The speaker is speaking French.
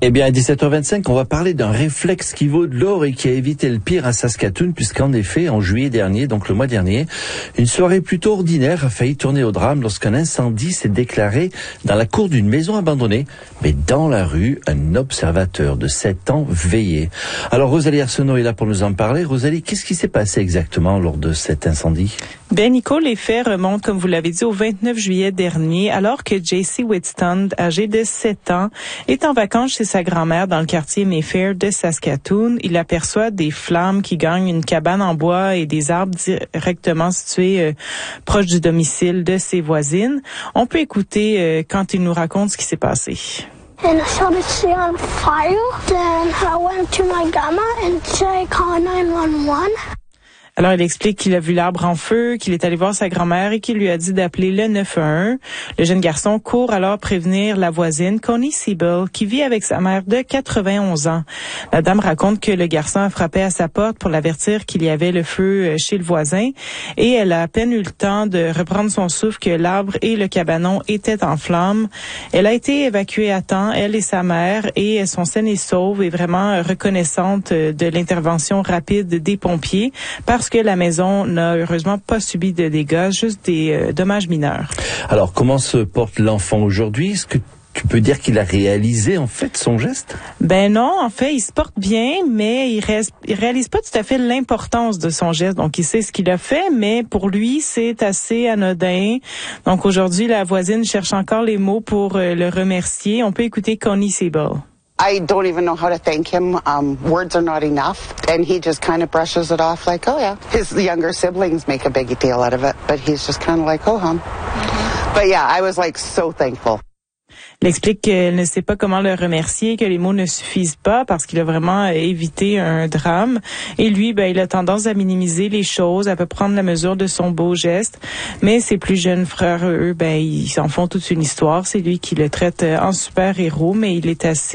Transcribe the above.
Eh bien, à 17h25, on va parler d'un réflexe qui vaut de l'or et qui a évité le pire à Saskatoon, puisqu'en effet, en juillet dernier, donc le mois dernier, une soirée plutôt ordinaire a failli tourner au drame lorsqu'un incendie s'est déclaré dans la cour d'une maison abandonnée. Mais dans la rue, un observateur de 7 ans veillait. Alors, Rosalie Arsenault est là pour nous en parler. Rosalie, qu'est-ce qui s'est passé exactement lors de cet incendie? Nico, les faits remontent, comme vous l'avez dit, au 29 juillet dernier, alors que JC Whitstund, âgé de 7 ans, est en vacances chez sa grand-mère dans le quartier Mayfair de Saskatoon. Il aperçoit des flammes qui gagnent une cabane en bois et des arbres directement situés proche du domicile de ses voisines. On peut écouter quand il nous raconte ce qui s'est passé. And I started seeing on fire. Then I went to my grandma and said, call 911. Alors, il explique qu'il a vu l'arbre en feu, qu'il est allé voir sa grand-mère et qu'il lui a dit d'appeler le 911. Le jeune garçon court alors prévenir la voisine, Connie Siebel, qui vit avec sa mère de 91 ans. La dame raconte que le garçon a frappé à sa porte pour l'avertir qu'il y avait le feu chez le voisin et elle a à peine eu le temps de reprendre son souffle que l'arbre et le cabanon étaient en flammes. Elle a été évacuée à temps, elle et sa mère, et elles sont saines et sauves et vraiment reconnaissantes de l'intervention rapide des pompiers parce que la maison n'a heureusement pas subi de dégâts, juste des dommages mineurs. Alors, comment se porte l'enfant aujourd'hui? Est-ce que tu peux dire qu'il a réalisé, en fait, son geste? Non, en fait, il se porte bien, mais il réalise pas tout à fait l'importance de son geste. Donc, il sait ce qu'il a fait, mais pour lui, c'est assez anodin. Donc, aujourd'hui, la voisine cherche encore les mots pour le remercier. On peut écouter Connie Siebel. I don't even know how to thank him. Words are not enough. And he just kind of brushes it off like, oh yeah. His younger siblings make a big deal out of it, but he's just kind of like, oh hum. But yeah, I was like so thankful. Elle explique qu'elle ne sait pas comment le remercier, que les mots ne suffisent pas parce qu'il a vraiment évité un drame. Et lui, il a tendance à minimiser les choses, à peu prendre la mesure de son beau geste. Mais ses plus jeunes frères, eux, ils en font toute une histoire. C'est lui qui le traite en super-héros, mais il est assez